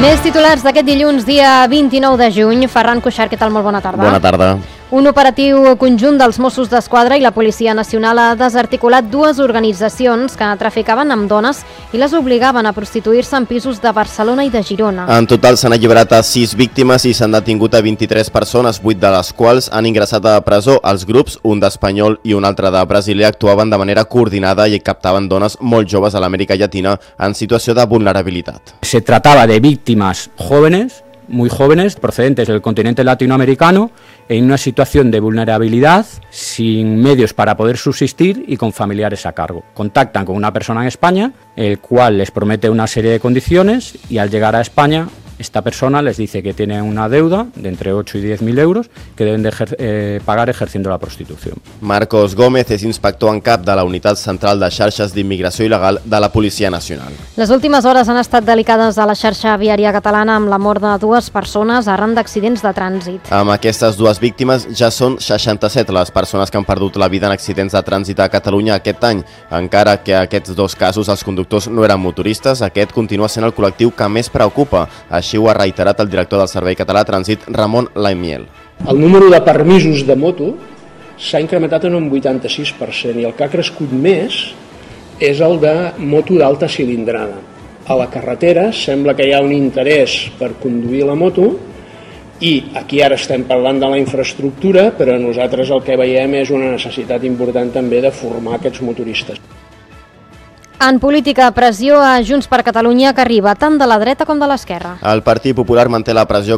Més titulars d'aquest dilluns, dia 29 de juny. Ferran Cuixart, què tal? Molt bona tarda. Bona tarda. Un operatiu conjunt dels Mossos d'Esquadra i la Policia Nacional ha desarticulat dues organitzacions que traficaven amb dones i les obligaven a prostituir-se en pisos de Barcelona i de Girona. En total s'han alliberat a 6 víctimes i s'han detingut a 23 persones, 8 de les quals han ingressat a presó. Els grups, un d'espanyol i un altre de brasiler, actuaven de manera coordinada i captaven dones molt joves a l'Amèrica Llatina en situació de vulnerabilitat. Se trataba de víctimas jóvenes, muy jóvenes, procedentes del continente latinoamericano, en una situación de vulnerabilidad, sin medios para poder subsistir y con familiares a cargo. Contactan con una persona en España, el cual les promete una serie de condiciones y al llegar a España, esta persona les dice que tiene una deuda de entre 8 y 10.000 euros que deben de pagar ejerciendo la prostitución. Marcos Gómez és inspector en cap de la Unitat Central de Xarxes d'Immigració Il·legal de la Policia Nacional. Les últimes hores han estat delicades a la xarxa viària catalana amb la mort de dues persones arran d'accidents de trànsit. Amb aquestes dues víctimes ja són 67 les persones que han perdut la vida en accidents de trànsit a Catalunya aquest any. Encara que aquests dos casos els conductors no eren motoristes, aquest continua sent el col·lectiu que més preocupa. Així ho ha reiterat el director del Servei Català de Trànsit, Ramon Laimiel. El número de permisos de moto s'ha incrementat en un 86% i el que ha crescut més és el de moto d'alta cilindrada. A la carretera sembla que hi ha un interès per conduir la moto i aquí ara estem parlant de la infraestructura, però nosaltres el que veiem és una necessitat important també de formar aquests motoristes. En política, pressió a Junts per Catalunya que arriba tant de la dreta com de l'esquerra. El Partit Popular manté la pressió